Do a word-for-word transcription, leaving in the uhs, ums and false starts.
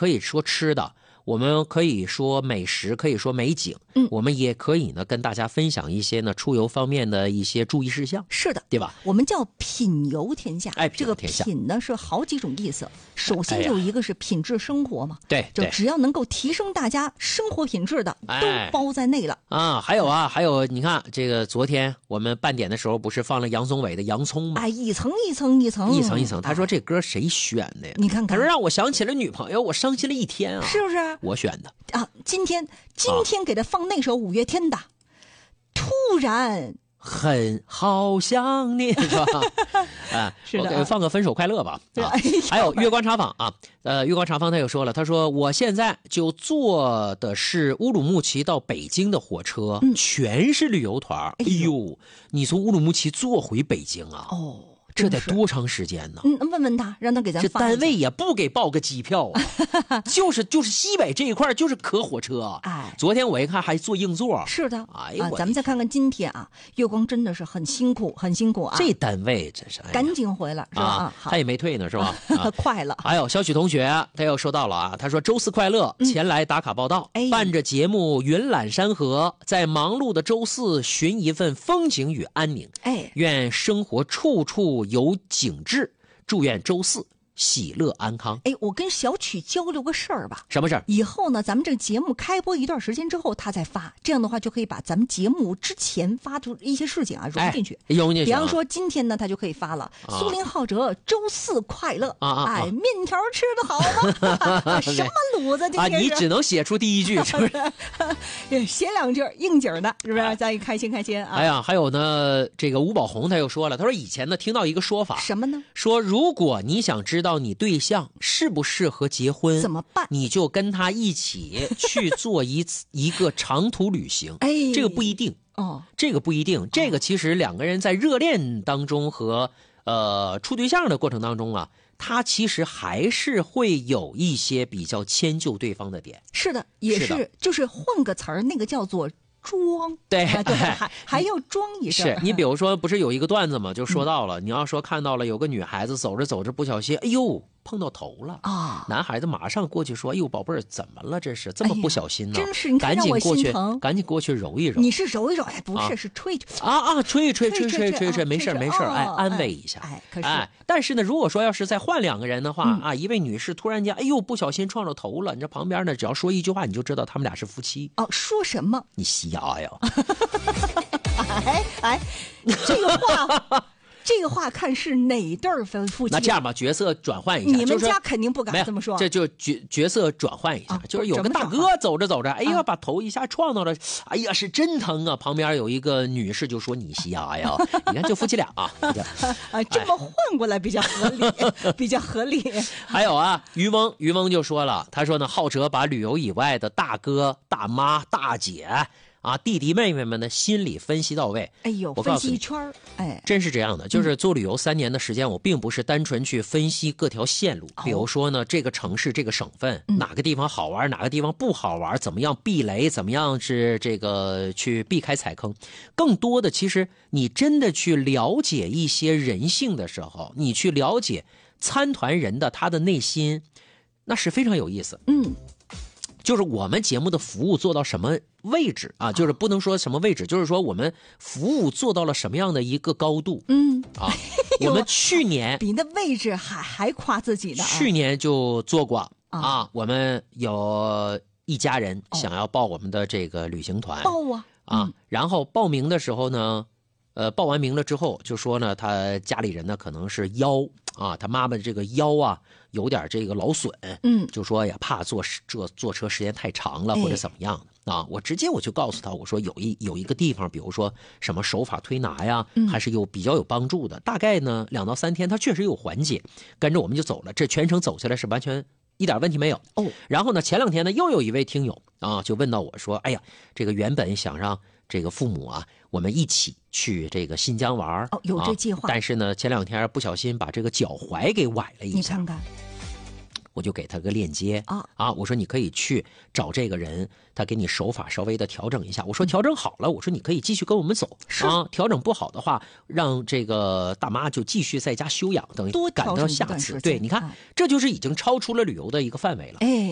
可以说吃的，我们可以说美食，可以说美景， 嗯， 我们也可以呢跟大家分享一些呢出游方面的一些注意事项。 是的， 对吧？ 我们叫品游天下。 哎， 这个品呢是好几种意思。首先就一个是品质生活嘛， 对、哎， 就只要能够提升大家生活品质的， 哎、 都包在内了啊。还有啊，还有你看这个昨天我们半点的时候不是放了杨宗纬的《洋葱》吗？ 哎，一层一层一层一层一层。他说这歌谁选的呀？ 你看看， 他说让我想起了女朋友，我伤心了一天啊， 是不是？ 我选的啊。今天今天给他放那首五月天的，啊、突然。 很好想你，是吧？啊， 是的， 我放个分手快乐吧。 啊， 还有月光茶坊啊，呃，月光茶坊他又说了，他说我现在就坐的是乌鲁木齐到北京的火车， 嗯、 全是旅游团。哎呦，你从乌鲁木齐坐回北京啊？ 哦。 这得多长时间呢？ 嗯，问问他，让他给咱这单位也不给报个机票啊，就是就是西北这一块就是可火车。 哎， 昨天我一看还坐硬座。 是的， 哎呀、 啊，咱们再看看今天啊，月光真的是很辛苦，很辛苦啊。 这单位真是、哎、 赶紧回来是吧？ 啊，他也没退呢是吧？ 啊、快了。 还有小许同学，他又说到了啊，他说周四快乐，前来打卡报道， 嗯、 伴着节目云览山河，在忙碌的周四寻一份风景与安宁。 哎， 愿生活处处有景。祝愿周四喜乐安康。 哎，我跟小曲交流个事儿吧。 什么事儿？ 以后呢，咱们这个节目开播一段时间之后，他再发，这样的话就可以把咱们节目之前发出一些事情啊融进去。 哎、融进去。 比方说今天呢，他就可以发了。啊、苏林浩哲周四快乐啊啊！ 哎，面条吃得好吗？什么卤子？ 啊，你只能写出第一句，是不是？写两句应景的，是不是？咱也开心开心啊！ 哎呀，还有呢，这个吴宝红他又说了，他说以前呢听到一个说法， 什么呢？ 说如果你想知道你对象适不适合结婚， 怎么办？ 你就跟他一起去做一次一个长途旅行。 哎， 这个不一定哦， 这个不一定。这个其实两个人在热恋当中和呃处对象的过程当中啊，他其实还是会有一些比较迁就对方的点。 是的，也是， 是就是换个词儿，那个叫做。装对， 啊、对还还要装一下。 是你比如说，不是有一个段子吗？就说到了，嗯、你要说看到了有个女孩子走着走着不小心，哎呦碰到头了啊！ 男孩子马上过去说：“哎呦，宝贝儿，怎么了？这是这么不小心呢？” 哎、真是，你看赶紧过去，赶紧过去揉一揉。 你是揉一揉，哎，不是，啊、是吹吹啊啊，吹一吹，吹吹吹吹，没事没事，哎，安慰一下。 哎，可是， 哎，但是呢，如果说要是再换两个人的话、 嗯、 啊，一位女士突然间，哎呦，不小心撞着头了，你这旁边呢，只要说一句话，你就知道他们俩是夫妻。 哦，说什么？ 你瞎呀！ 哎哎，这个话，这个话看是哪对儿夫妻？ 那这样吧，角色转换一下。 你们家肯定不敢这么说。 这就角角色转换一下，啊、就是有个大哥走着走着，哎呀，把头一下撞到了，哎呀，是真疼啊！旁边有一个女士就说：“你瞎呀！”你看，就夫妻俩啊， 啊，这么换过来比较合理，比较合理。 还有啊，渔翁，渔翁就说了，他说呢，浩哲把旅游以外的大哥、大妈、大姐。啊，弟弟妹妹们的心理分析到位。 哎呦， 我告诉你， 分析一圈哎， 真是这样的。就是做旅游三年的时间，嗯、我并不是单纯去分析各条线路， 哦、 比如说呢，这个城市、这个省份、 嗯、 哪个地方好玩，哪个地方不好玩，怎么样避雷，怎么样是这个去避开踩坑。更多的，其实你真的去了解一些人性的时候，你去了解参团人的他的内心，那是非常有意思。 嗯。 就是我们节目的服务做到什么位置啊？就是不能说什么位置，就是说我们服务做到了什么样的一个高度。 嗯啊，我们去年比那位置还还夸自己呢。 去年就做过啊，啊我们有一家人想要报我们的这个旅行团， 报啊啊，然后报名的时候呢，呃，报完名了之后就说呢，他家里人呢可能是腰啊，他妈妈这个腰啊。有点这个劳损， 嗯， 就说呀，怕坐坐坐车时间太长了，或者怎么样的、哎、啊？我直接我就告诉他，我说有一有一个地方，比如说什么手法推拿呀， 嗯、 还是有比较有帮助的。大概呢两到三天，他确实有缓解，跟着我们就走了。这全程走下来是完全一点问题没有哦。 然后呢，前两天呢又有一位听友啊，就问到我说，哎呀，这个原本想让这个父母啊，我们一起去这个新疆玩哦，有这计划、 啊。但是呢，前两天不小心把这个脚踝给崴了一下。 你看看。 我就给他个链接啊啊！我说你可以去找这个人，他给你手法稍微的调整一下。我说调整好了，我说你可以继续跟我们走啊。调整不好的话，让这个大妈就继续在家休养，等于赶到下次。对，你看，这就是已经超出了旅游的一个范围了。 哎。